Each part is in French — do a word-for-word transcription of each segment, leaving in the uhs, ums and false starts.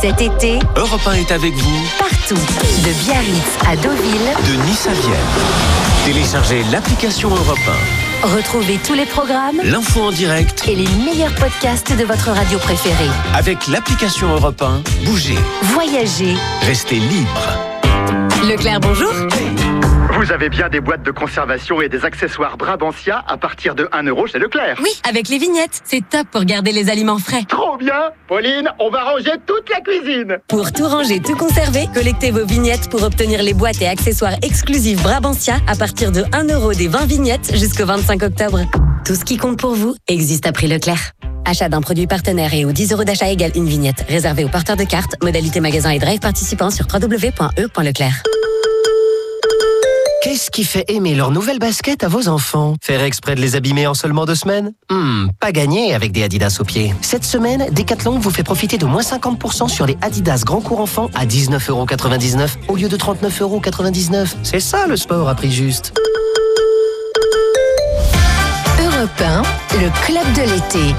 Cet été, Europe un est avec vous partout, de Biarritz à Deauville, de Nice à Vienne. Téléchargez l'application Europe un. Retrouvez tous les programmes, L'info en direct et les meilleurs podcasts de votre radio préférée. avec l'application Europe un. Bougez, Voyagez. restez libre. Leclerc, bonjour. Vous avez bien des boîtes de conservation et des accessoires Brabantia à partir de un euro chez Leclerc. Oui, avec les vignettes. C'est top pour garder les aliments frais. Trop bien. Pauline, on va ranger toute la cuisine. Pour tout ranger, tout conserver, collectez vos vignettes pour obtenir les boîtes et accessoires exclusifs Brabantia à partir de un euro des vingt vignettes jusqu'au vingt-cinq octobre. Tout ce qui compte pour vous existe à prix Leclerc. Achat d'un produit partenaire et aux dix euros d'achat égale une vignette. Réservé aux porteurs de cartes, modalité magasin et drive participants sur w w w point e point leclerc. Qu'est-ce qui fait aimer leurs nouvelles baskets à vos enfants? Faire exprès de les abîmer en seulement deux semaines? Hmm, pas gagné avec des Adidas aux pieds. Cette semaine, Decathlon vous fait profiter de moins cinquante pour cent sur les Adidas Grand Cours Enfants à dix-neuf euros quatre-vingt-dix-neuf au lieu de trente-neuf euros quatre-vingt-dix-neuf. C'est ça le sport à prix juste. Europe un, le club de l'été.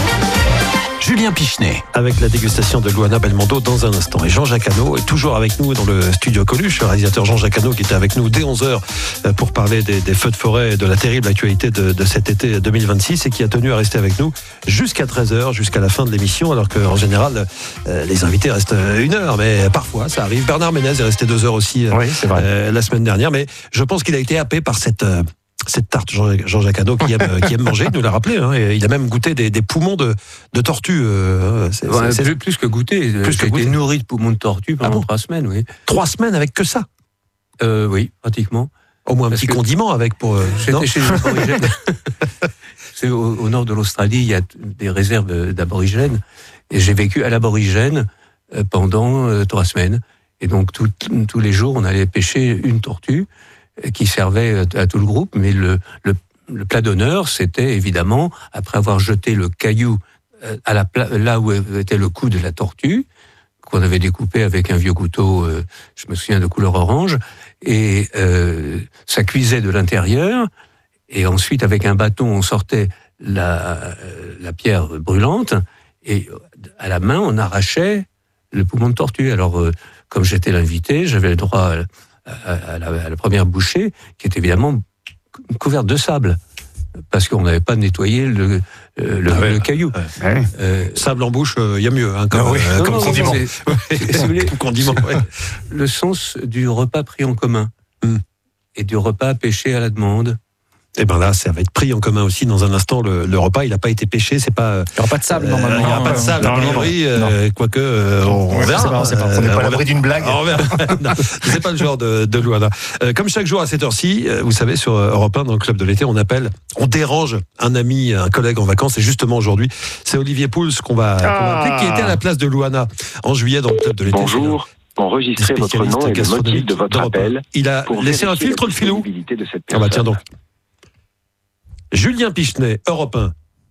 Julien Pichenet. Avec la dégustation de Luana Belmondo dans un instant. Et Jean-Jacques Hano est toujours avec nous dans le studio Coluche, le réalisateur Jean-Jacques Hano qui était avec nous dès onze heures pour parler des, des feux de forêt et de la terrible actualité de, de cet été deux mille vingt-six et qui a tenu à rester avec nous jusqu'à treize heures, jusqu'à la fin de l'émission, alors qu'en général, euh, les invités restent une heure, mais parfois ça arrive. Bernard Ménez est resté deux heures aussi euh, Oui, c'est vrai. euh, la semaine dernière, mais je pense qu'il a été happé par cette... Euh, cette tarte, Jean- Jean-Jacques Hano, qui aime, qui aime manger, il nous l'a rappelé, hein, et il a même goûté des, des poumons de, de tortue. Euh, c'est, Ouais, c'est- plus, plus que goûter. Plus que J'ai goûter. été nourri de poumons de tortue pendant Ah bon trois semaines, oui. Trois semaines avec que ça. Euh, oui, pratiquement. Au moins un Parce petit que- condiment avec pour. euh, non J'étais chez les aborigènes. C'est au, au nord de l'Australie, il y a t- des réserves d'aborigènes. Et j'ai vécu à l'aborigène euh, pendant euh, trois semaines. Et donc, tout- tous les jours, on allait pêcher une tortue euh, qui servait à, à tout le groupe. Mais le, le, le plat d'honneur, c'était évidemment, après avoir jeté le caillou euh, à la pla- là où était le cou de la tortue, qu'on avait découpé avec un vieux couteau, euh, je me souviens, de couleur orange, et euh, ça cuisait de l'intérieur, et ensuite, avec un bâton, on sortait la, euh, la pierre brûlante, et à la main, on arrachait le poumon de tortue. Alors, euh, comme j'étais l'invité, j'avais le droit à, à- à la, à la première bouchée, qui était évidemment couverte de sable, parce qu'on n'avait pas nettoyé le, euh, le, Ah ouais, le caillou. Ouais. Euh, Sable en bouche, il y a mieux, hein, comme, Ah oui, euh, non, comme non, condiment. c'est- c'est- si vous voulez, Comme condiment, ouais. le sens du repas pris en commun Hmm. et du repas pêché à la demande. Et ben là, ça va être pris en commun aussi dans un instant. Le, le repas, il n'a pas été pêché, c'est pas. Il n'y aura pas de sable euh, normalement. Il n'y aura pas de sable, a Normalement, priori, non. euh, quoique euh, on, on Ouais, verra. c'est pas- c'est pas- on n'est Euh, pas à on l'abri d'une blague. On verra. Non, c'est pas le genre de, de Luana. Euh, comme chaque jour à cette heure-ci, euh, vous savez, sur euh, Europe un, dans le club de l'été, on appelle, on dérange un ami, un collègue en vacances. Et justement aujourd'hui, c'est Olivier Pouls qu'on va, qu'on va appeler, qui était à la place de Luana en juillet dans le club de l'été. Bonjour, enregistrez votre Spécialiste nom et le gastronomique motif de votre d'Europe un. appel. Il a pour laissé un vérifier filtre, la le filou. disponibilité de cette Ah bah tiens personne. donc. Julien Pichenet, Europe un.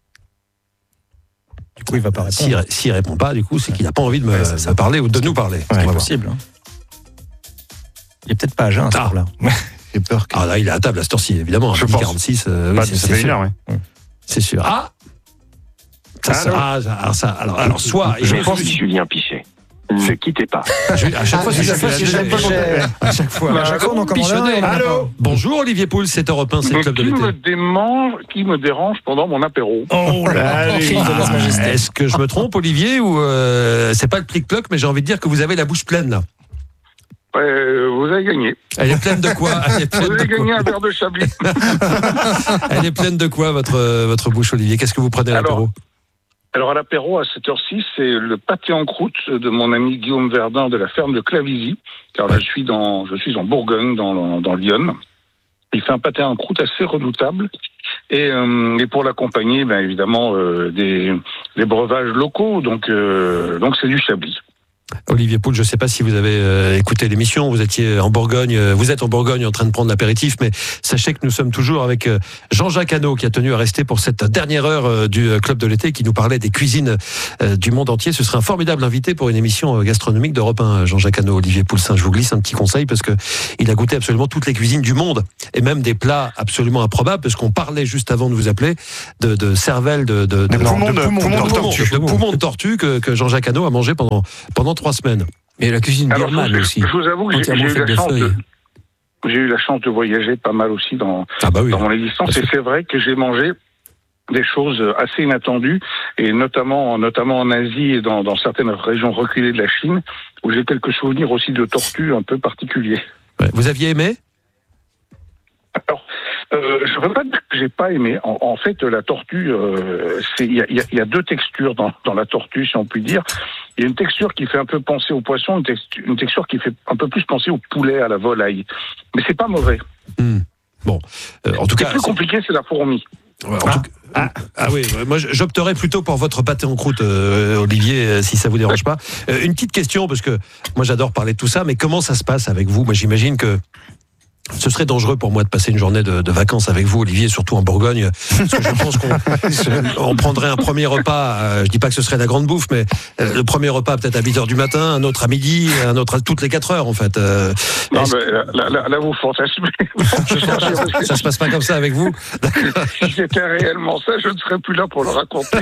Du coup, il va pas S'il répondre. s'il répond pas, du coup, c'est qu'il n'a pas envie de me, Ouais, c'est ça. me parler ou de nous parler. Ouais, On va voir. possible. hein. Il est peut-être pas à jeun à ce Ah. là J'ai peur que. Ah là, il est à table à cette heure-ci, évidemment. Je midi pense. quarante-six, euh, oui, Bah, c'est, ça c'est fait une sûr. heure, ouais. C'est sûr. Ah ça, ça, Allô ah, ça- alors, ça, alors, alors, soit. Je il- pense Julien Pichet. Ne quittez pas. je- à chaque fois, c'est à chaque fois, Julien c'est Pichenet. Julien Pichenet. À chaque fois. Bah, À chaque fois, on en commande un, Pichenet. on en Allô commande. Bonjour Olivier Pouls, c'est Europe un, c'est le club de qui l'été. me démange, qui me dérange pendant mon apéro. Oh là là, cri de Ah, Sa Majesté. est-ce que je me trompe, Olivier, ou euh, c'est pas le plic-ploc, mais j'ai envie de dire que vous avez la bouche pleine là. Euh, vous avez gagné. Elle est pleine de quoi Elle est Vous pleine de avez gagné quoi un verre de Chablis. Elle est pleine de quoi votre votre bouche, Olivier? Qu'est-ce que vous prenez à Alors, l'apéro? Alors à l'apéro, à cette heure-ci, c'est le pâté en croûte de mon ami Guillaume Verdun de la ferme de Clavisy. Car là, je suis dans, je suis en Bourgogne, dans, dans Lyon. Il fait un pâté en croûte assez redoutable. Et, euh, et pour l'accompagner, ben évidemment, euh, des, des breuvages locaux. Donc, euh, donc c'est du Chablis. Olivier Pouls, je ne sais pas si vous avez euh, écouté l'émission, vous étiez en Bourgogne, euh, vous êtes en Bourgogne en train de prendre l'apéritif, mais sachez que nous sommes toujours avec euh, Jean-Jacques Hano qui a tenu à rester pour cette dernière heure euh, du euh, Club de l'été, qui nous parlait des cuisines euh, du monde entier. Ce serait un formidable invité pour une émission euh, gastronomique d'Europe un, Jean-Jacques Hano. Olivier Pouls, je vous glisse un petit conseil parce que il a goûté absolument toutes les cuisines du monde et même des plats absolument improbables, parce qu'on parlait juste avant de vous appeler de, de cervelle, de, de, de, De poumon de- de poumon de poumon, tortue. de poumon de tortue que, que Jean-Jacques Hano a mangé pendant, pendant trois semaines. Et la cuisine Alors, birmane je, aussi. je vous avoue que j'ai, Entièrement j'ai eu faite la de chance de, feuilles. j'ai eu la chance de voyager pas mal aussi dans, Ah bah oui. dans mon existence. Et c'est vrai que j'ai mangé des choses assez inattendues, et notamment, notamment en Asie et dans, dans certaines régions reculées de la Chine, où j'ai quelques souvenirs aussi de tortues un peu particuliers. Ouais. Vous aviez aimé? Alors, euh, je ne veux pas dire que j'ai pas aimé. En, en fait, la tortue, euh, c'est il y a, y, a, y a deux textures dans, dans la tortue, si on peut dire. Il y a une texture qui fait un peu penser au poisson, une texture, une texture qui fait un peu plus penser au poulet, à la volaille. Mais c'est pas mauvais. Mmh. Bon, euh, en tout Le cas, plus compliqué, c'est la fourmi. Ouais, en tout cas- ah, ah oui, moi j'opterais plutôt pour votre pâté en croûte, euh, Olivier, euh, si ça vous dérange pas. Euh, une petite question, parce que moi j'adore parler de tout ça, mais comment ça se passe avec vous? Moi j'imagine que ce serait dangereux pour moi de passer une journée de, de vacances avec vous, Olivier, surtout en Bourgogne, parce que je pense qu'on on prendrait un premier repas, euh, je dis pas que ce serait la grande bouffe, mais euh, le premier repas peut-être à huit heures du matin, un autre à midi, un autre à toutes les quatre heures en fait. Euh, Non, mais là, là, là, là, vous fantasmez. ça, ça se passe pas comme ça avec vous? Si c'était réellement ça, je ne serais plus là pour le raconter.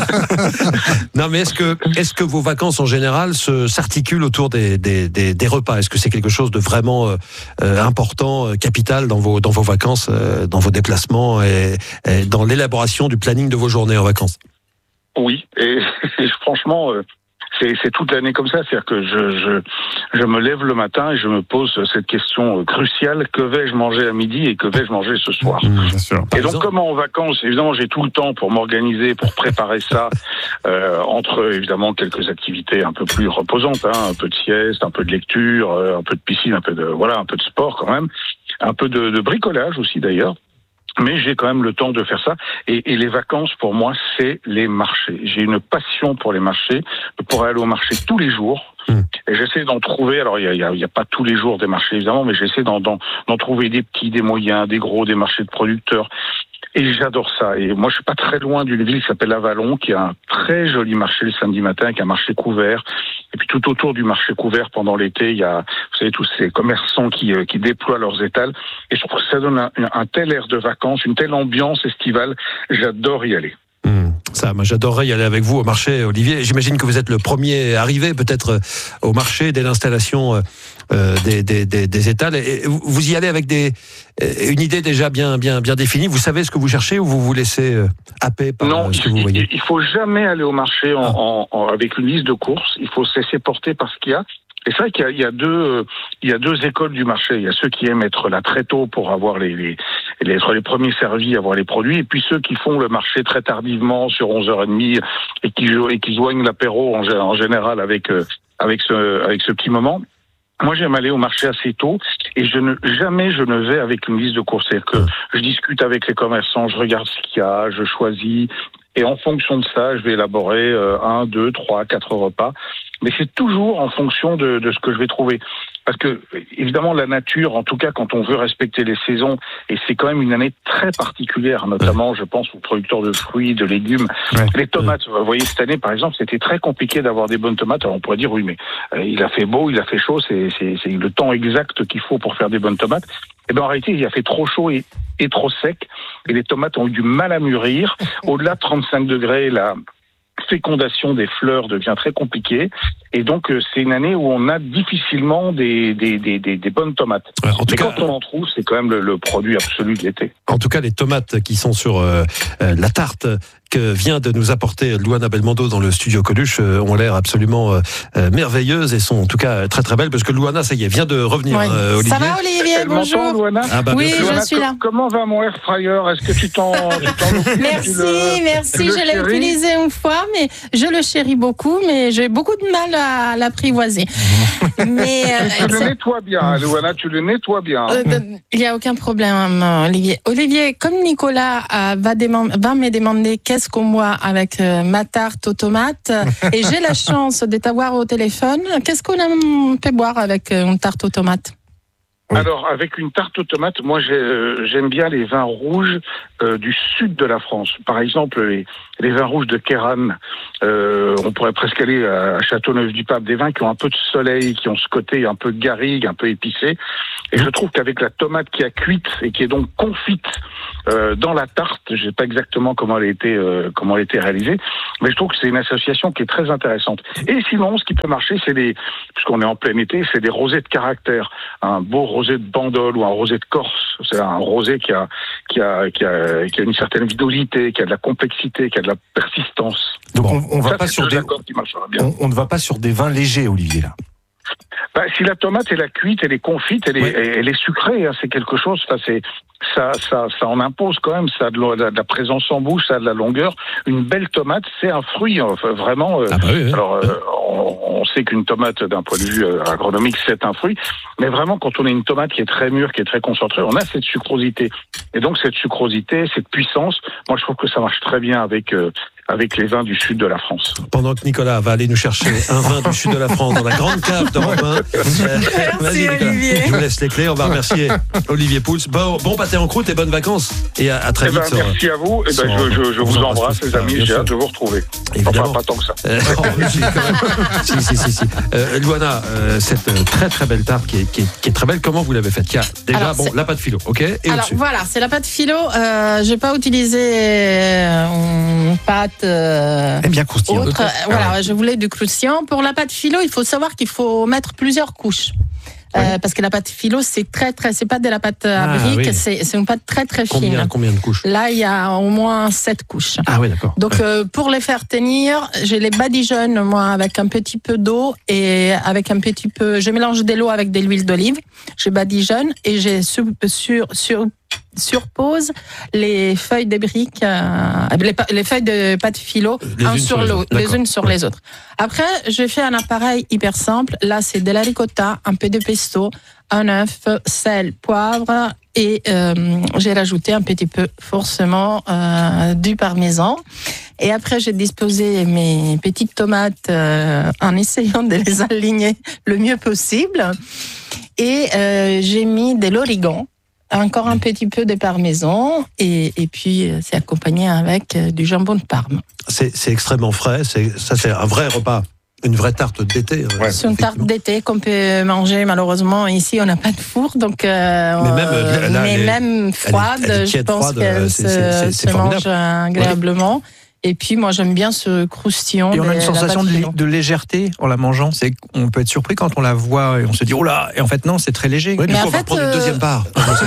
Non, mais est-ce que, est-ce que vos vacances en général se, s'articulent autour des, des, des, des repas? Est-ce que c'est quelque chose de vraiment euh, important, euh, capital dans vos, dans vos vacances, euh, dans vos déplacements et, et dans l'élaboration du planning de vos journées en vacances? Oui, et, et franchement, euh, c'est, c'est toute l'année comme ça. C'est-à-dire que je, je, je me lève le matin et je me pose cette question cruciale: que vais-je manger à midi et que vais-je manger ce soir? Mmh, bien sûr. Et donc, comme en vacances, évidemment, j'ai tout le temps pour m'organiser, pour préparer ça, euh, entre, évidemment, quelques activités un peu plus reposantes, hein, un peu de sieste, un peu de lecture, euh, un peu de piscine, un peu de, voilà, un peu de sport quand même, un peu de, de bricolage aussi d'ailleurs. Mais j'ai quand même le temps de faire ça. Et, et les vacances, pour moi, c'est les marchés. J'ai une passion pour les marchés. Je pourrais aller au marché tous les jours. Mmh. Et j'essaie d'en trouver. Alors, il y a, il y a, il y a pas tous les jours des marchés, évidemment, mais j'essaie d'en, d'en, d'en trouver des petits, des moyens, des gros, des marchés de producteurs. Et j'adore ça. Et moi, je suis pas très loin d'une ville qui s'appelle Avalon, qui a un très joli marché le samedi matin, avec un marché couvert. Et puis tout autour du marché couvert, pendant l'été, il y a, vous savez, tous ces commerçants qui, euh, qui déploient leurs étals. Et je trouve que ça donne un, un tel air de vacances, une telle ambiance estivale. J'adore y aller. Mmh, ça, moi j'adorerais y aller avec vous au marché, Olivier. J'imagine que vous êtes le premier arrivé peut-être euh, au marché dès l'installation euh, des, des, des, des étals. Et vous y allez avec des, une idée déjà bien, bien, bien définie. Vous savez ce que vous cherchez ou vous vous laissez euh, happer par non, euh, ce que il, vous voyez? il, il faut jamais aller au marché en, ah. en, en, avec une liste de courses. Il faut se laisser porter par ce qu'il y a. Et c'est vrai qu'il y a, il y a deux, il y a deux écoles du marché. Il y a ceux qui aiment être là très tôt pour avoir les, les, les être les premiers servis, avoir les produits, et puis ceux qui font le marché très tardivement sur onze heures trente et qui et qui joignent l'apéro en, en général avec avec ce avec ce petit moment. Moi, j'aime aller au marché assez tôt et je ne jamais je ne vais avec une liste de courses. C'est-à-dire que je discute avec les commerçants, je regarde ce qu'il y a, je choisis. Et en fonction de ça, je vais élaborer euh, un, deux, trois, quatre repas. Mais c'est toujours en fonction de, de ce que je vais trouver. Parce que, évidemment, la nature, en tout cas, quand on veut respecter les saisons, et c'est quand même une année très particulière, notamment, je pense, aux producteurs de fruits, de légumes. Ouais. Les tomates, vous voyez, cette année, par exemple, c'était très compliqué d'avoir des bonnes tomates. Alors, on pourrait dire, oui, mais euh, il a fait beau, il a fait chaud, c'est, c'est, c'est le temps exact qu'il faut pour faire des bonnes tomates. Eh bien, en réalité, il a fait trop chaud et, et trop sec, et les tomates ont eu du mal à mûrir. Au-delà de trente-cinq degrés, la fécondation des fleurs devient très compliquée, et donc euh, c'est une année où on a difficilement des, des, des, des, des bonnes tomates. Ouais, en tout cas, quand on en trouve, c'est quand même le, le produit absolu de l'été. En tout cas, les tomates qui sont sur euh, euh, la tarte que vient de nous apporter Louana Belmondo dans le studio Coluche euh, ont l'air absolument euh, merveilleuses et sont en tout cas très très belles, parce que Louana, ça y est, vient de revenir. Oui. Euh, Olivier. Ça va, Olivier? Elle bonjour. Louana ah bah, oui, je Louana, suis là. Comment va mon air fryer? Est-ce que tu t'en, tu t'en occupes? Merci, le, merci. Je l'ai utilisé une fois, mais je le chéris beaucoup, mais j'ai beaucoup de mal à l'apprivoiser. mais euh, tu le nettoies bien, Louana, tu le nettoies bien. Il euh, n'y a aucun problème, Olivier. Olivier, comme Nicolas euh, va, demand- va me demander qu'est-ce qu'on boit avec avec euh, ma tarte aux tomates et j'ai la chance de t'avoir au téléphone. Qu'est-ce qu'on a fait boire avec une tarte aux tomates? Alors, avec une tarte aux tomates, moi j'ai, euh, j'aime bien les vins rouges euh, du sud de la France. Par exemple, les, les vins rouges de Kéran. Euh, on pourrait presque aller à Châteauneuf-du-Pape. Des vins qui ont un peu de soleil, qui ont ce côté un peu garrigue, un peu épicé. Et je trouve qu'avec la tomate qui a cuite et qui est donc confite euh, dans la tarte, je sais pas exactement comment elle a été euh, comment elle a été réalisée, mais je trouve que c'est une association qui est très intéressante. Et sinon, ce qui peut marcher, c'est des, puisqu'on est en plein été, c'est des rosés de caractère, un beau rosé de Bandol ou un rosé de Corse. C'est un rosé qui a qui a qui a qui a une certaine vidosité, qui a de la complexité, qui a de la persistance. Donc on, on va Ça, pas c'est sur deux des accords qui marchera bien. on, on ne va pas sur des vins légers, Olivier, là. Bah, si la tomate elle est cuite, elle est confite, elle est, Oui. elle est sucrée, hein, c'est quelque chose. Ça, c'est ça, ça, ça en impose quand même. Ça a de la, de la présence en bouche, ça a de la longueur. Une belle tomate, c'est un fruit, enfin, vraiment. Euh, Ah bah oui, oui. Alors, euh, on, on sait qu'une tomate, d'un point de vue euh, agronomique, c'est un fruit. Mais vraiment, quand on a une tomate qui est très mûre, qui est très concentrée, on a cette sucrosité. Et donc cette sucrosité, cette puissance, moi, je trouve que ça marche très bien avec. Euh, avec les vins du sud de la France. Pendant que Nicolas va aller nous chercher un vin du sud de la France dans la grande cave d'Europe un. Euh, vas-y, Nicolas. Olivier. Je vous laisse les clés. On va remercier Olivier Pouls. Bon, bon pâté en croûte et bonnes vacances. Et à, à très Eh ben, vite. sur- merci à vous. Eh ben, sur- je, je, je on vous vous embrasse, embrasse les tous. amis. Bien J'ai sûr. hâte de vous retrouver. Évidemment. Enfin, pas tant que ça. Euh, oh, oui, si, quand même. si, si, si, si. Euh, Luana, euh, cette euh, très très belle tarte qui est, qui est, qui est très belle, comment vous l'avez faite? Qui a déjà Alors, bon, c'est- la pâte philo, ok? Et Alors au-dessus. voilà, c'est la pâte philo. Euh, j'ai pas utilisé euh, une pâte euh, Eh bien croustillant. autre. Euh, voilà, je voulais du croustillant. Pour la pâte philo, il faut savoir qu'il faut mettre plusieurs couches. Euh, parce que la pâte philo, c'est très très, c'est pas de la pâte à Ah, briques, oui. c'est c'est une pâte très très fine. Combien, combien de couches? Là, il y a au moins sept couches. Ah oui, d'accord. Donc, Ouais. euh, pour les faire tenir, je les badigeonne, moi, avec un petit peu d'eau et avec un petit peu... Je mélange de l'eau avec de l'huile d'olive, je badigeonne et je sur, sur, sur, surpose les feuilles de briques, euh, les, pa- les feuilles de pâte philo, Les un unes sur sur les l'autre, autres, les d'accord. unes sur Ouais. les autres. Après, je fais un appareil hyper simple. Là, c'est de la ricotta, un peu de pesto, un œuf, sel, poivre et euh, j'ai rajouté un petit peu forcément euh, du parmesan. Et après, j'ai disposé mes petites tomates euh, en essayant de les aligner le mieux possible. Et euh, j'ai mis de l'origan, encore un petit peu de parmesan et, et puis euh, c'est accompagné avec euh, du jambon de Parme. C'est c'est extrêmement frais. C'est ça, c'est un vrai repas, une vraie tarte d'été. Ouais. C'est une tarte d'été qu'on peut manger. Malheureusement, ici, on n'a pas de four, donc euh, Mais même, euh, là, mais elle est- même froide, elle est je tiède, pense froide, euh, qu'elle c'est- c'est- c'est- se, c'est se mange formidable. agréablement. Et puis, moi, j'aime bien ce croustillant. Et on de a une la sensation pâte de, lé- philo. de légèreté en la mangeant. C'est qu'on peut être surpris quand on la voit et on se dit oh là, et en fait non, c'est très léger. Oui, du Mais coup, en on va fait, prendre une euh, deuxième part.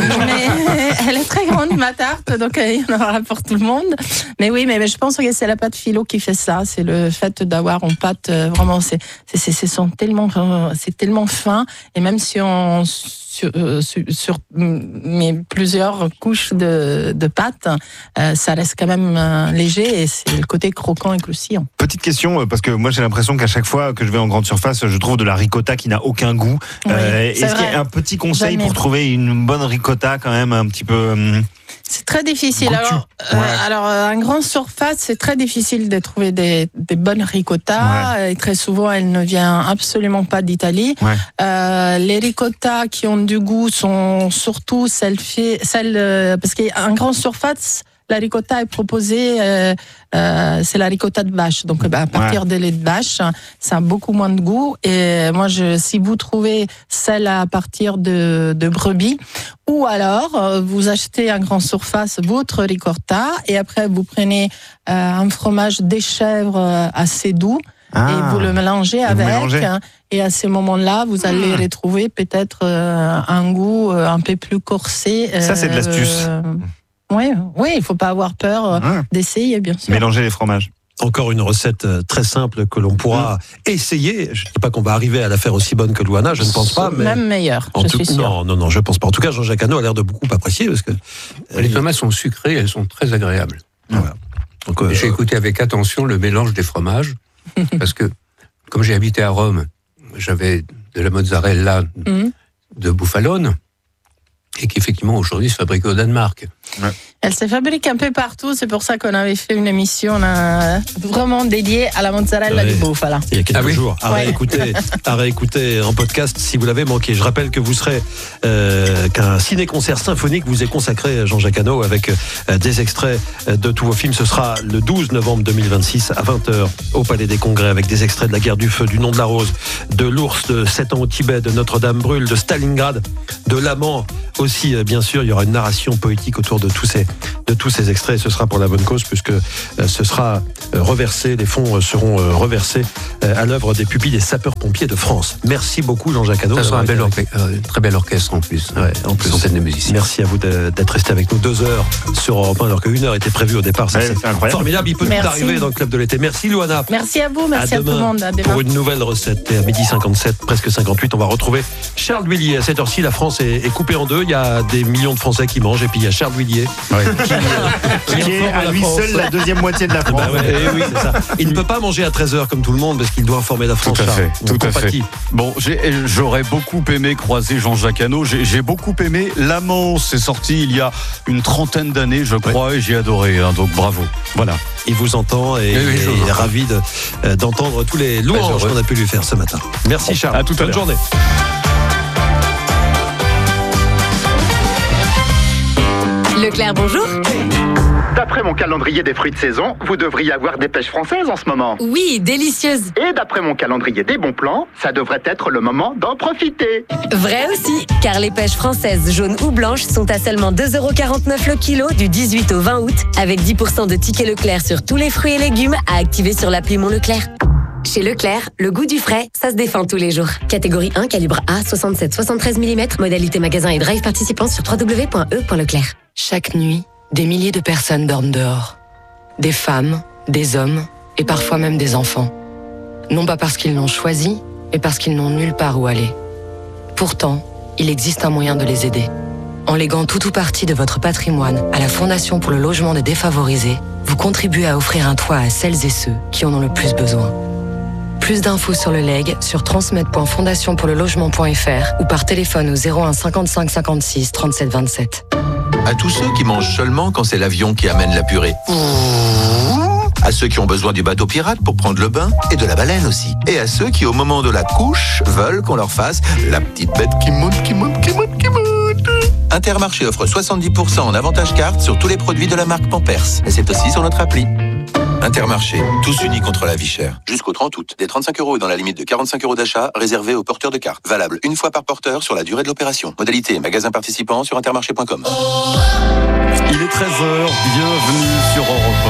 Mais elle est très grande, ma tarte, donc euh, il y en aura pour tout le monde. Mais oui, mais, mais je pense que c'est la pâte philo qui fait ça. C'est le fait d'avoir en pâte, euh, vraiment, c'est c'est c'est c'est sont tellement euh, c'est tellement fin. Et même si on sur, euh, sur, sur mais plusieurs couches de, de pâte, euh, ça reste quand même euh, léger et c'est le côté croquant et croustillant. Petite question, euh, parce que moi j'ai l'impression qu'à chaque fois que je vais en grande surface, je trouve de la ricotta qui n'a aucun goût. Oui, Euh, c'est Est-ce qu'il y vrai. a un petit conseil Jamais. pour trouver une bonne ricotta quand même un petit peu hum, C'est très difficile. Goûtu. Alors, euh, Ouais. alors, euh, en grande surface, c'est très difficile de trouver des, des bonnes ricotta. Et très souvent, elle ne vient absolument pas d'Italie. Ouais. Euh, les ricotta qui ont du goût sont surtout celles, fait- celles euh, parce qu'en grande surface, la ricotta est proposée, euh, euh, c'est la ricotta de vache. Donc, bah, à partir de lait de vache, ça a beaucoup moins de goût. Et moi, je, si vous trouvez celle à partir de, de brebis, ou alors euh, vous achetez en grande surface votre ricotta et après vous prenez euh, un fromage des chèvres euh, assez doux. Ah. Et vous le mélangez vous avec. mélangez. hein, Et à ce moment-là, vous allez retrouver peut-être euh, un goût euh, un peu plus corsé. Ça, c'est de l'astuce. Euh, oui, oui, il faut pas avoir peur euh, Ouais. d'essayer, bien sûr. mélanger les fromages? Encore une recette euh, très simple que l'on pourra essayer. Je ne dis pas qu'on va arriver à la faire aussi bonne que Luana, je ne pense pas. Mais Même meilleur, en je tout... suis sûr. Non, non, non, je pense pas. En tout cas, Jean-Jacques Hano a l'air de beaucoup apprécier parce que Les tomates sont sucrées, elles sont très agréables. Voilà. Donc, euh, Et j'ai écouté avec attention le mélange des fromages, parce que comme j'ai habité à Rome, j'avais de la mozzarella Mhm. de Bufalone, et qui effectivement aujourd'hui se fabrique au Danemark. Ouais. Elle se fabrique un peu partout, c'est pour ça qu'on avait fait une émission euh, vraiment dédiée à la mozzarella Ouais. di bufala. Il y a quelques Ah oui. jours. À, Ouais. réécouter, à réécouter en podcast si vous l'avez manqué. Je rappelle que vous serez euh, qu'un ciné-concert symphonique vous est consacré, Jean-Jacques Hano, avec euh, des extraits de tous vos films. Ce sera le douze novembre deux mille vingt-six à vingt heures au Palais des Congrès, avec des extraits de La Guerre du Feu, du Nom de la Rose, de l'Ours, de sept ans au Tibet, de Notre-Dame brûle, de Stalingrad, de l'Amant aussi, euh, bien sûr. Il y aura une narration poétique autour de tous ces, de tous ces extraits. Ce sera pour la bonne cause, puisque euh, ce sera euh, reversé, les fonds euh, seront euh, reversés euh, à l'œuvre des pupilles des sapeurs-pompiers de France. Merci beaucoup, Jean-Jacques Hano. Ça sera un d'avoir bel été orchestre, euh, très bel orchestre en plus. Ouais, en plus. Centaines de musiciens. Merci à vous de- d'être resté avec nous deux heures sur Europe un, alors qu'une heure était prévue au départ. Ça, Ouais, c'est c'est incroyable. formidable. Il peut tout Merci. arriver dans le club de l'été. Merci, Louana. Merci à vous, merci À à, tout demain le monde. À demain. pour une nouvelle recette. Et à midi cinquante-sept, presque cinquante-huit, on va retrouver Charles Duillier. À cette heure-ci, la France est, est coupée en deux. Il y a des millions de Français qui mangent, et puis il y a Charles Duillier Ouais. qui, euh, Qui est informe à la lui France. seul la deuxième moitié de la France. Bah ouais, eh oui, c'est ça. Il ne peut pas manger à treize heures comme tout le monde parce qu'il doit informer la France. Tout à Charles. fait, tout On à fait. compatit. Bon, j'ai- j'aurais beaucoup aimé croiser Jean-Jacques Hano. J'ai j'ai beaucoup aimé L'Amant. C'est sorti il y a une trentaine d'années, je crois, et j'ai adoré. hein, donc bravo. Voilà. Il vous entend et Oui, oui, il je est vous entends. ravi de, euh, d'entendre tous les louanges heureux. qu'on a pu lui faire ce matin. Merci Charles. à tout à Bonne l'heure. journée. Leclerc, bonjour. D'après mon calendrier des fruits de saison, vous devriez avoir des pêches françaises en ce moment. Oui, délicieuse. Et d'après mon calendrier des bons plans, ça devrait être le moment d'en profiter. Vrai aussi, car les pêches françaises jaunes ou blanches sont à seulement deux euros quarante-neuf le kilo du dix-huit au vingt août, avec dix pour cent de tickets Leclerc sur tous les fruits et légumes à activer sur l'appli Mon Leclerc. Chez Leclerc, le goût du frais, ça se défend tous les jours. Catégorie un, calibre A, soixante-sept soixante-treize millimètres, modalité magasin et drive participant sur w w w point e point leclerc. Chaque nuit, des milliers de personnes dorment dehors. Des femmes, des hommes et parfois même des enfants. Non pas parce qu'ils l'ont choisi, mais parce qu'ils n'ont nulle part où aller. Pourtant, il existe un moyen de les aider. En léguant tout ou partie de votre patrimoine à la Fondation pour le logement des défavorisés, vous contribuez à offrir un toit à celles et ceux qui en ont le plus besoin. Plus d'infos sur le leg sur transmet point fondation pour le logement point f r ou par téléphone au zéro un cinquante-cinq cinquante-six trente-sept vingt-sept. À tous ceux qui mangent seulement quand c'est l'avion qui amène la purée. À ceux qui ont besoin du bateau pirate pour prendre le bain et de la baleine aussi. Et à ceux qui, au moment de la couche, veulent qu'on leur fasse la petite bête qui monte, qui monte, qui monte, qui monte. Intermarché offre soixante-dix pour cent en avantage carte sur tous les produits de la marque Pampers. Et c'est aussi sur notre appli. Intermarché, tous unis contre la vie chère. Jusqu'au trente août, des trente-cinq euros et dans la limite de quarante-cinq euros d'achat réservés aux porteurs de carte. Valable une fois par porteur sur la durée de l'opération. Modalité magasin participant sur intermarché point com. Il est treize heures. Bienvenue sur Europe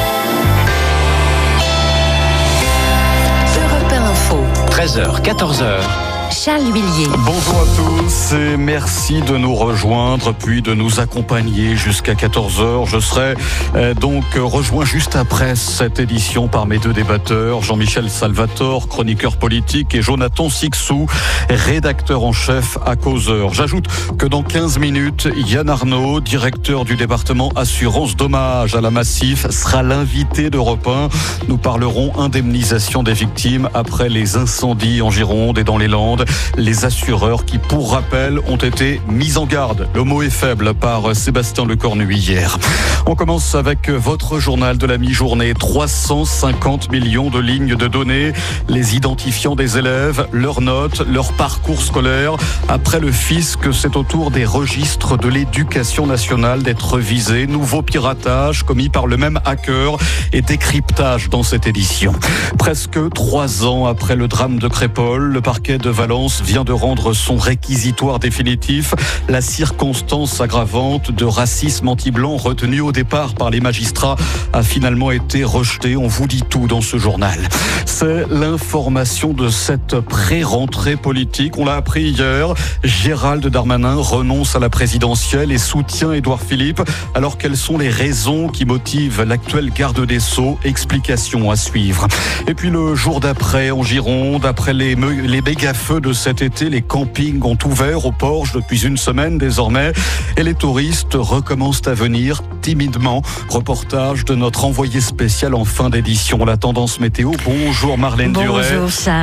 Europe un Info. treize heures, quatorze heures. Charles Duillier. Bonjour à tous et merci de nous rejoindre puis de nous accompagner jusqu'à quatorze heures. Je serai euh, donc rejoint juste après cette édition par mes deux débatteurs, Jean-Michel Salvatore, chroniqueur politique, et Jonathan Sixou, rédacteur en chef à Causeur. J'ajoute que dans quinze minutes, Yann Arnaud, directeur du département assurance dommage à la Massif, sera l'invité d'Europe un. Nous parlerons indemnisation des victimes après les incendies en Gironde et dans les Landes. Les assureurs qui, pour rappel, ont été mis en garde. Le mot est faible par Sébastien Lecornu hier. On commence avec votre journal de la mi-journée. trois cent cinquante millions de lignes de données, les identifiants des élèves, leurs notes, leur parcours scolaire. Après le fisc, c'est au tour des registres de l'éducation nationale d'être visés. Nouveau piratage commis par le même hacker et décryptage dans cette édition. Presque trois ans après le drame de Crépol, le parquet de Valence vient de rendre son réquisitoire définitif. La circonstance aggravante de racisme anti-blanc retenue au départ par les magistrats a finalement été rejetée. On vous dit tout dans ce journal. C'est l'information de cette pré-rentrée politique. On l'a appris hier. Gérald Darmanin renonce à la présidentielle et soutient Édouard Philippe. Alors quelles sont les raisons qui motivent l'actuel garde des Sceaux? Explication à suivre. Et puis le jour d'après en Gironde, après les, me- les méga-feux de cet été, les campings ont ouvert aux Porges depuis une semaine désormais et les touristes recommencent à venir timidement. Reportage de notre envoyé spécial en fin d'édition. La tendance météo. Bonjour Marlène Duret. Bonjour Charles.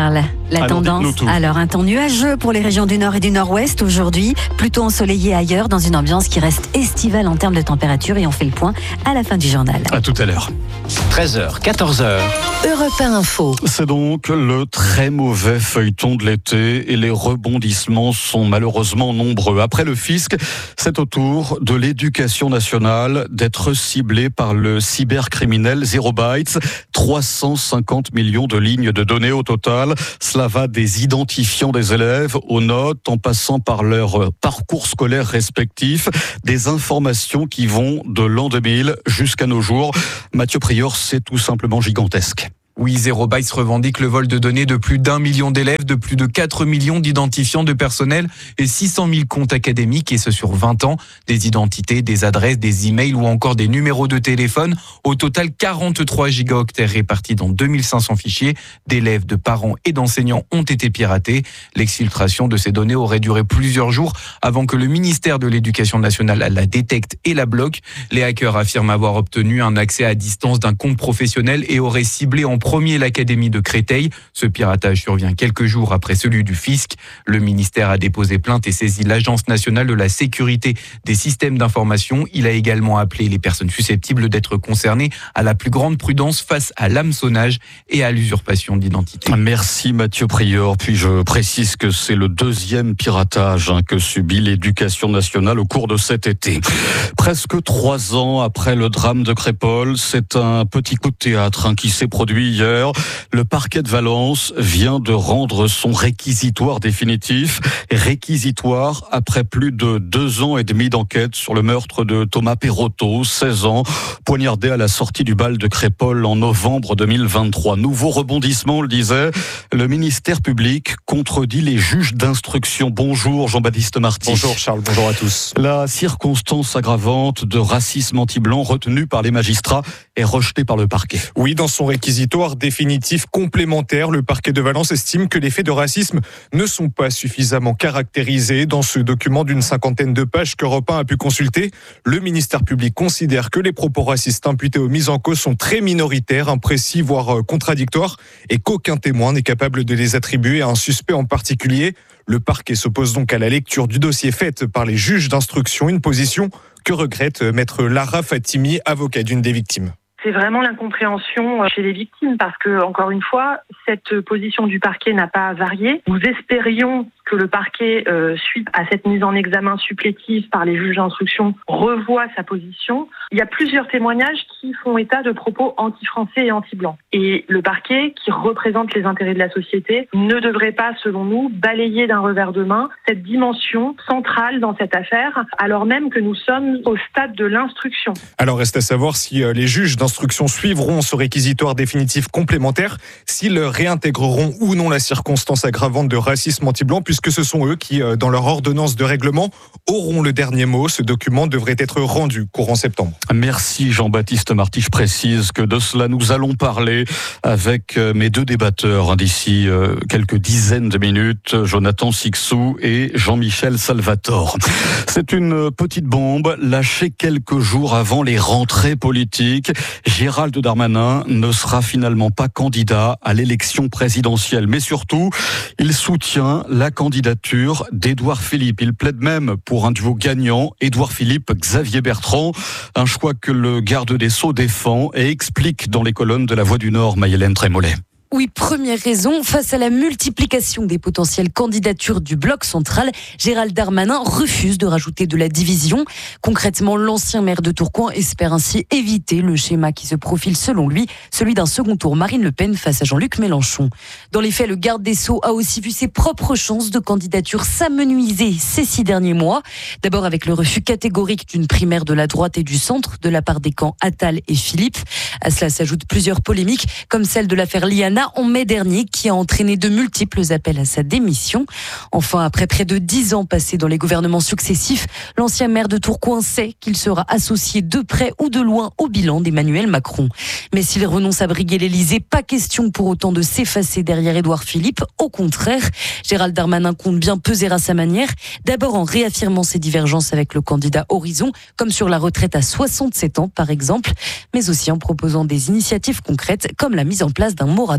La Alors, tendance, dites-nous tout. alors un temps nuageux pour les régions du nord et du nord-ouest aujourd'hui, plutôt ensoleillé ailleurs dans une ambiance qui reste estivale en termes de température et on fait le point à la fin du journal. À tout à l'heure. treize heures, quatorze heures. Europe un Info. C'est donc le très mauvais feuilleton de l'été et les rebondissements sont malheureusement nombreux. Après le fisc, c'est au tour de l'éducation nationale d'être ciblée par le cybercriminel Zero Bytes. trois cent cinquante millions de lignes de données au total. Cela va des identifiants des élèves aux notes en passant par leur parcours scolaire respectif. Des informations qui vont de l'an deux mille jusqu'à nos jours. Mathieu Prior, c'est tout simplement gigantesque. Oui, Zero Bytes revendique le vol de données de plus d'un million d'élèves, de plus de quatre millions d'identifiants de personnel et six cent mille comptes académiques, et ce sur vingt ans. Des identités, des adresses, des emails ou encore des numéros de téléphone. Au total, quarante-trois gigaoctets répartis dans deux mille cinq cents fichiers d'élèves, de parents et d'enseignants ont été piratés. L'exfiltration de ces données aurait duré plusieurs jours avant que le ministère de l'Éducation nationale la détecte et la bloque. Les hackers affirment avoir obtenu un accès à distance d'un compte professionnel et auraient ciblé en premier l'académie de Créteil. Ce piratage survient quelques jours après celui du fisc. Le ministère a déposé plainte et saisi l'Agence nationale de la sécurité des systèmes d'information. Il a également appelé les personnes susceptibles d'être concernées à la plus grande prudence face à l'hameçonnage et à l'usurpation d'identité. Merci Mathieu Prior. Puis je précise que c'est le deuxième piratage hein, que subit l'éducation nationale au cours de cet été. Presque trois ans après le drame de Crépol, c'est un petit coup de théâtre hein, qui s'est produit hier. Le parquet de Valence vient de rendre son réquisitoire définitif. Réquisitoire après plus de deux ans et demi d'enquête sur le meurtre de Thomas Perrotto, seize ans, poignardé à la sortie du bal de Crépol en novembre deux mille vingt-trois. Nouveau rebondissement, on le disait. Le ministère public contredit les juges d'instruction. Bonjour Jean-Baptiste Marty. Bonjour Charles, bonjour à tous. La circonstance aggravante de racisme anti-blanc retenue par les magistrats est rejetée par le parquet. Oui, dans son réquisitoire définitif complémentaire, le parquet de Valence estime que les faits de racisme ne sont pas suffisamment caractérisés. Dans ce document d'une cinquantaine de pages qu'Europe un a pu consulter, le ministère public considère que les propos racistes imputés aux mises en cause sont très minoritaires, imprécis, voire contradictoires, et qu'aucun témoin n'est capable de les attribuer à un suspect en particulier. Le parquet s'oppose donc à la lecture du dossier faite par les juges d'instruction, une position que regrette maître Lara Fatimi, avocat d'une des victimes. C'est vraiment l'incompréhension chez les victimes parce que, encore une fois, cette position du parquet n'a pas varié. Nous espérions que le parquet, euh, suite à cette mise en examen supplétive par les juges d'instruction, revoie sa position. Il y a plusieurs témoignages qui font état de propos anti-français et anti-blancs. Et le parquet, qui représente les intérêts de la société, ne devrait pas, selon nous, balayer d'un revers de main cette dimension centrale dans cette affaire, alors même que nous sommes au stade de l'instruction. Alors reste à savoir si euh, les juges d'instruction suivront ce réquisitoire définitif complémentaire, s'ils réintégreront ou non la circonstance aggravante de racisme anti-blanc, puisque ce sont eux qui, euh, dans leur ordonnance de règlement, auront le dernier mot. Ce document devrait être rendu courant septembre. Merci Jean-Baptiste Marty. Je précise que de cela nous allons parler avec mes deux débatteurs d'ici quelques dizaines de minutes, Jonathan Sixou et Jean-Michel Salvatore. C'est une petite bombe lâchée quelques jours avant les rentrées politiques. Gérald Darmanin ne sera finalement pas candidat à l'élection présidentielle, mais surtout, il soutient la candidature d'Édouard Philippe. Il plaide même pour un duo gagnant, Édouard Philippe-Xavier Bertrand. Un choix que le garde des Sceaux défend et explique dans les colonnes de La Voix du Nord, Maïlène Trémollet. Oui, première raison, face à la multiplication des potentielles candidatures du bloc central, Gérald Darmanin refuse de rajouter de la division. Concrètement, l'ancien maire de Tourcoing espère ainsi éviter le schéma qui se profile selon lui, celui d'un second tour Marine Le Pen face à Jean-Luc Mélenchon. Dans les faits, le garde des Sceaux a aussi vu ses propres chances de candidature s'amenuiser ces six derniers mois. D'abord avec le refus catégorique d'une primaire de la droite et du centre de la part des camps Attal et Philippe. À cela s'ajoutent plusieurs polémiques, comme celle de l'affaire Liana en mai dernier, qui a entraîné de multiples appels à sa démission. Enfin, après près de dix ans passés dans les gouvernements successifs, l'ancien maire de Tourcoing sait qu'il sera associé de près ou de loin au bilan d'Emmanuel Macron. Mais s'il renonce à briguer l'Élysée, pas question pour autant de s'effacer derrière Édouard Philippe. Au contraire, Gérald Darmanin compte bien peser à sa manière, d'abord en réaffirmant ses divergences avec le candidat Horizon, comme sur la retraite à soixante-sept ans par exemple, mais aussi en proposant des initiatives concrètes comme la mise en place d'un moratoire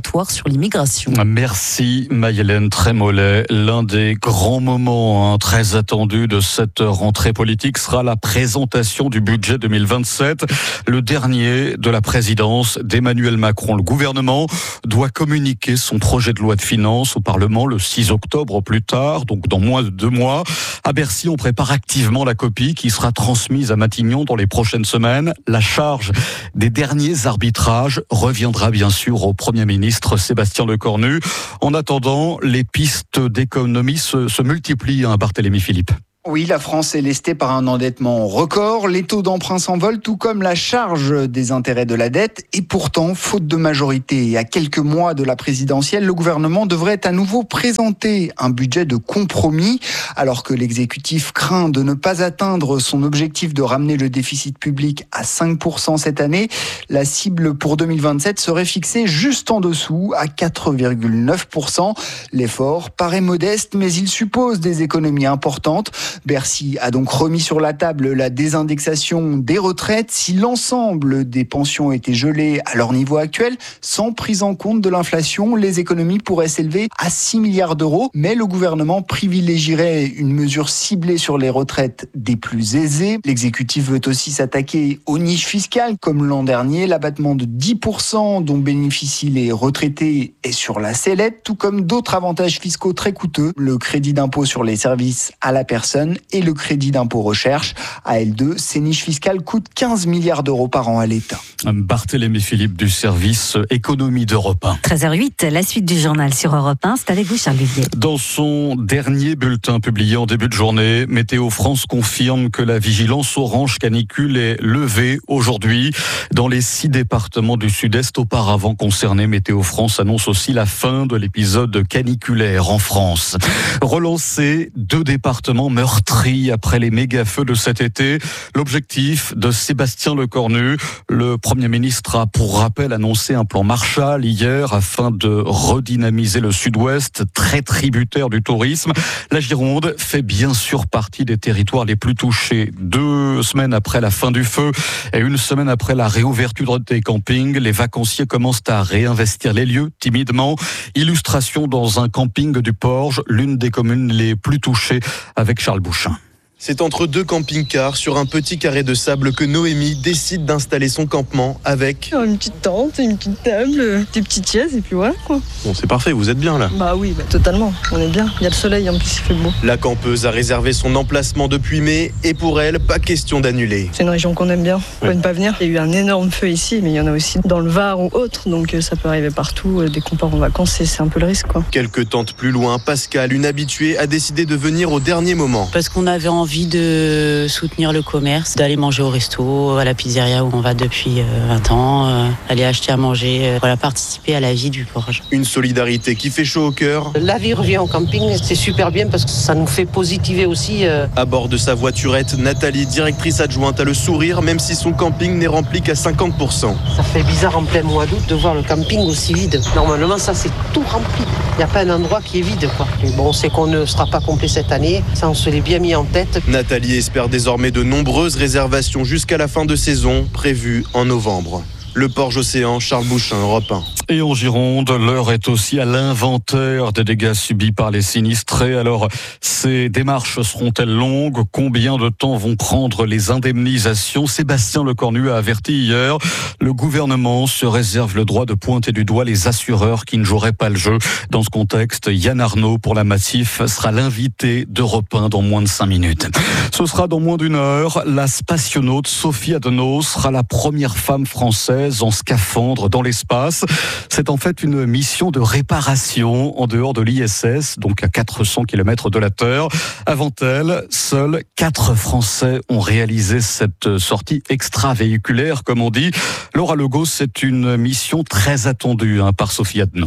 moratoire sur l'immigration. Merci Maïlène Trémollet. L'un des grands moments hein, très attendus de cette rentrée politique sera la présentation du budget deux mille vingt-sept, le dernier de la présidence d'Emmanuel Macron. Le gouvernement doit communiquer son projet de loi de finances au Parlement le six octobre au plus tard, donc dans moins de deux mois. À Bercy, on prépare activement la copie qui sera transmise à Matignon dans les prochaines semaines. La charge des derniers arbitrages reviendra bien sûr au Premier ministre Sébastien Lecornu. En attendant, les pistes d'économie se, se multiplient, hein, Barthélémy Philippe. Oui, la France est lestée par un endettement record, les taux d'emprunt s'envolent, tout comme la charge des intérêts de la dette. Et pourtant, faute de majorité et à quelques mois de la présidentielle, le gouvernement devrait à nouveau présenter un budget de compromis. Alors que l'exécutif craint de ne pas atteindre son objectif de ramener le déficit public à cinq pour cent cette année, la cible pour deux mille vingt-sept serait fixée juste en dessous, à quatre virgule neuf pour cent. L'effort paraît modeste, mais il suppose des économies importantes. Bercy a donc remis sur la table la désindexation des retraites. Si l'ensemble des pensions étaient gelées à leur niveau actuel, sans prise en compte de l'inflation, les économies pourraient s'élever à six milliards d'euros. Mais le gouvernement privilégierait une mesure ciblée sur les retraites des plus aisés. L'exécutif veut aussi s'attaquer aux niches fiscales, comme l'an dernier. L'abattement de dix pour cent dont bénéficient les retraités est sur la sellette, tout comme d'autres avantages fiscaux très coûteux. Le crédit d'impôt sur les services à la personne et le crédit d'impôt recherche. À L deux, ces niches fiscales coûtent quinze milliards d'euros par an à l'État. Barthélémy Philippe du service économie d'Europe un. treize heures huit, la suite du journal sur Europe un, c'est avec vous Charles Luvier. Dans son dernier bulletin publié en début de journée, Météo France confirme que la vigilance orange canicule est levée aujourd'hui dans les six départements du sud-est auparavant concernés. Météo France annonce aussi la fin de l'épisode caniculaire en France. Relancer deux départements meurtris après les méga-feux de cet été. L'objectif de Sébastien Lecornu, le Premier ministre a pour rappel annoncé un plan Marshall hier afin de redynamiser le sud-ouest, très tributaire du tourisme. La Gironde fait bien sûr partie des territoires les plus touchés. Deux semaines après la fin du feu et une semaine après la réouverture des campings, les vacanciers commencent à réinvestir les lieux timidement. Illustration dans un camping du Porge, l'une des communes les plus touchées, avec Charles Bouchin. C'est entre deux camping-cars sur un petit carré de sable que Noémie décide d'installer son campement avec une petite tente, une petite table, des petites chaises et puis voilà quoi. Bon, c'est parfait, vous êtes bien là. Bah oui, bah, totalement, on est bien. Il y a le soleil, en plus il fait beau. La campeuse a réservé son emplacement depuis mai et pour elle, pas question d'annuler. C'est une région qu'on aime bien, on peut ne pas venir. Il y a eu un énorme feu ici, mais il y en a aussi dans le Var ou autre, donc ça peut arriver partout. Dès qu'on part en vacances, c'est, c'est un peu le risque quoi. Quelques tentes plus loin, Pascal, une habituée, a décidé de venir au dernier moment. Parce qu'on avait envie envie de soutenir le commerce, d'aller manger au resto, à la pizzeria où on va depuis vingt ans, euh, aller acheter à manger, euh, voilà, participer à la vie du Porge. Une solidarité qui fait chaud au cœur. La vie revient au camping, c'est super bien parce que ça nous fait positiver aussi. Euh... À bord de sa voiturette, Nathalie, directrice adjointe, a le sourire, même si son camping n'est rempli qu'à cinquante pour cent. Ça fait bizarre en plein mois d'août de voir le camping aussi vide. Normalement, ça c'est tout rempli. Il n'y a pas un endroit qui est vide, quoi. Mais bon, on sait qu'on ne sera pas complet cette année. Ça, on se l'est bien mis en tête. Nathalie espère désormais de nombreuses réservations jusqu'à la fin de saison, prévues en novembre. Le Porge Océan, Charles Bouchin, Europe un. Et en Gironde, l'heure est aussi à l'inventaire des dégâts subis par les sinistrés. Alors, ces démarches seront-elles longues? Combien de temps vont prendre les indemnisations? Sébastien Lecornu a averti hier, le gouvernement se réserve le droit de pointer du doigt les assureurs qui ne joueraient pas le jeu. Dans ce contexte, Yann Arnaud pour la Massif sera l'invité d'Europe un dans moins de cinq minutes. Ce sera dans moins d'une heure. La spationaute Sophie Adenau sera la première femme française en scaphandre dans l'espace. C'est en fait une mission de réparation en dehors de l'I S S, donc à quatre cents kilomètres de la Terre. Avant elle, seuls quatre Français ont réalisé cette sortie extravéhiculaire, comme on dit. Laura Legault, c'est une mission très attendue hein, par Sophie Adenau.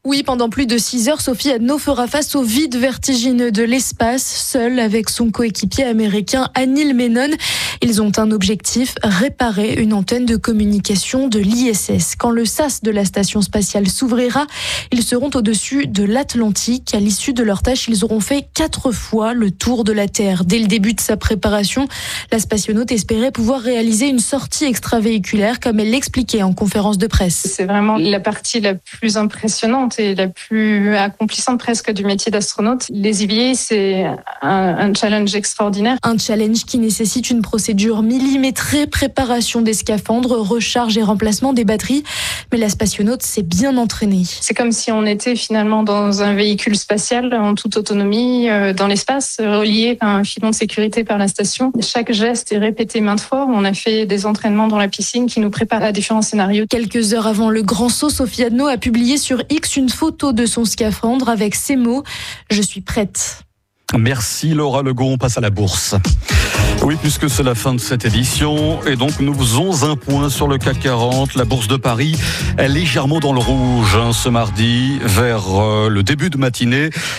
Oui, pendant plus de six heures, Sophie Adno fera face au vide vertigineux de l'espace, seule avec son coéquipier américain Anil Menon. Ils ont un objectif, réparer une antenne de communication de l'I S S. Quand le sas de la station spatiale s'ouvrira, ils seront au-dessus de l'Atlantique. À l'issue de leur tâche, ils auront fait quatre fois le tour de la Terre. Dès le début de sa préparation, la spationaute espérait pouvoir réaliser une sortie extravéhiculaire, comme elle l'expliquait en conférence de presse. C'est vraiment la partie la plus impressionnante et la plus accomplissante presque du métier d'astronaute. Les I V A, c'est un, un challenge extraordinaire. Un challenge qui nécessite une procédure millimétrée, préparation des scaphandres, recharge et remplacement des batteries. Mais la spationaute s'est bien entraînée. C'est comme si on était finalement dans un véhicule spatial en toute autonomie, euh, dans l'espace, relié par un filon de sécurité par la station. Chaque geste est répété maintes fois. On a fait des entraînements dans la piscine qui nous préparent à différents scénarios. Quelques heures avant le grand saut, Sophie Adno a publié sur X une photo de son scaphandre avec ces mots « Je suis prête ». Merci Laura Legault, on passe à la bourse. Oui, puisque c'est la fin de cette édition, et donc nous faisons un point sur le C A C quarante. La bourse de Paris est légèrement dans le rouge hein, ce mardi, vers euh, le début de matinée.